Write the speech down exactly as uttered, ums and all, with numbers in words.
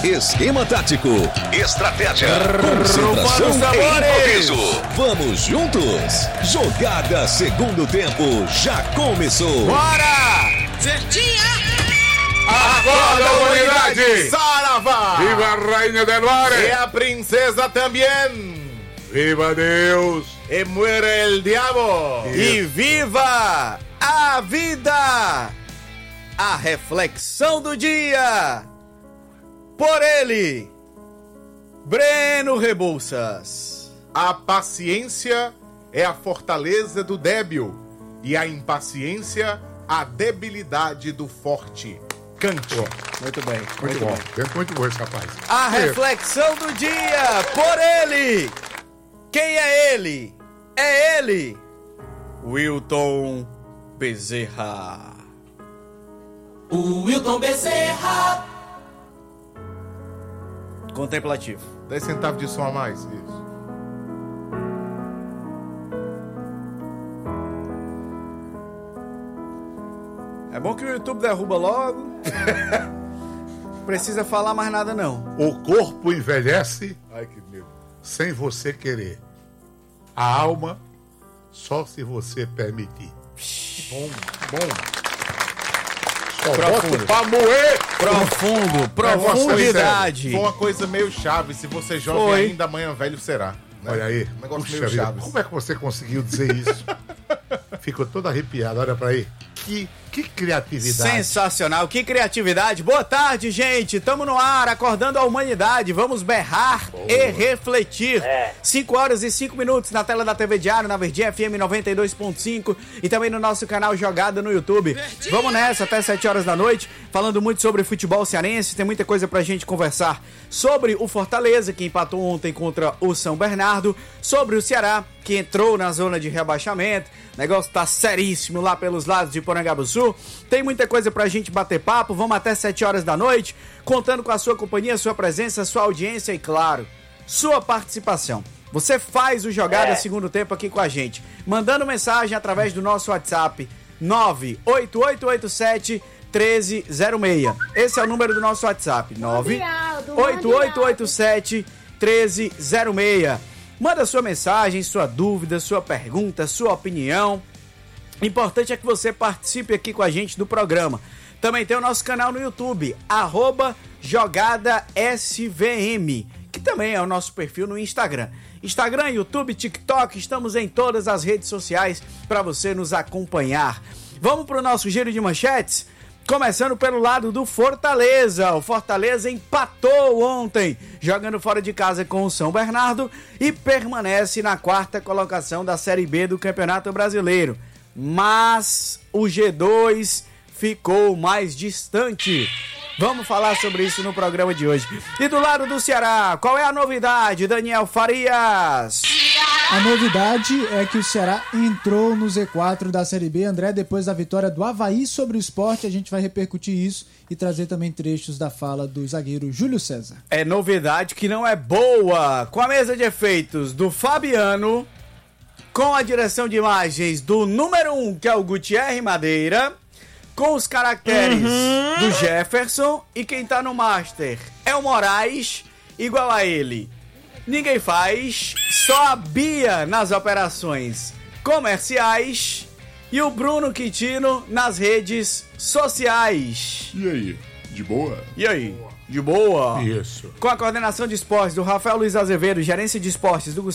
Esquema tático, estratégia, concentração e improviso. Vamos juntos. Jogada segundo tempo já começou. Bora! Certinha! Acorda, humanidade! Saravá! Viva a Rainha del Mar! E a princesa também! Viva Deus! E muere el diabo! E viva a vida! A reflexão do dia! Por ele, Breno Rebouças. A paciência é a fortaleza do débil e a impaciência a debilidade do forte. Cante. Muito bem, Muito, muito bom. bem. É muito bom esse rapaz. A É. reflexão do dia, por ele. Quem é ele? É ele, Wilton Bezerra. O Wilton Bezerra. Contemplativo. dez centavos de som a mais. Isso. É bom que o YouTube derruba logo. Precisa falar mais nada não. O corpo envelhece Ai, que medo. sem você querer. A alma só se você permitir. Bom, bom. Só Profundo. boto pra moer. Profundo, profundidade. Foi uma coisa meio chave. Se você é jovem Foi. ainda, amanhã velho será. Né? Olha aí. Um negócio Puxa meio vida, chaves. como é que você conseguiu dizer isso? Ficou todo arrepiado, olha pra aí. Que, que criatividade. Sensacional, que criatividade. Boa tarde, gente. Tamo no ar, acordando a humanidade. Vamos berrar e refletir. cinco horas e cinco minutos na tela da T V Diário, na Verdinha F M noventa e dois ponto cinco e também no nosso canal Jogada no YouTube. Vamos nessa até sete horas da noite, falando muito sobre futebol cearense. Tem muita coisa pra gente conversar sobre o Fortaleza, que empatou ontem contra o São Bernardo, sobre o Ceará, que entrou na zona de rebaixamento. O negócio tá seríssimo lá pelos lados de Porangabuçu. Tem muita coisa pra gente bater papo. Vamos até sete horas da noite, contando com a sua companhia, sua presença, sua audiência e, claro, sua participação. Você faz o Jogada Segundo Tempo aqui com a gente, mandando mensagem através do nosso WhatsApp nove oito oito oito sete um três zero seis. Esse é o número do nosso WhatsApp, nove oito oito oito sete um três zero seis. Manda sua mensagem, sua dúvida, sua pergunta, sua opinião. Importante é que você participe aqui com a gente do programa. Também tem o nosso canal no YouTube, arroba Jogada S V M, que também é o nosso perfil no Instagram. Instagram, YouTube, TikTok, estamos em todas as redes sociais para você nos acompanhar. Vamos para o nosso giro de manchetes? Começando pelo lado do Fortaleza. O Fortaleza empatou ontem, jogando fora de casa com o São Bernardo e permanece na quarta colocação da Série B do Campeonato Brasileiro. Mas o G dois ficou mais distante. Vamos falar sobre isso no programa de hoje. E do lado do Ceará, qual é a novidade, Daniel Farias? A novidade é que o Ceará entrou no Z quatro da Série B, André, depois da vitória do Avaí sobre o Sport. A gente vai repercutir isso e trazer também trechos da fala do zagueiro Júlio César. É novidade que não é boa. Com a mesa de efeitos do Fabiano, com a direção de imagens do número um, que é o Gutierre Madeira, com os caracteres uhum. do Jefferson, e quem tá no master é o Moraes, igual a ele. Ninguém faz, só a Bia nas operações comerciais e o Bruno Quintino nas redes sociais. E aí, de boa? E aí, de boa? Isso. Com a coordenação de esportes do Rafael Luiz Azevedo, gerência de esportes do Gustavo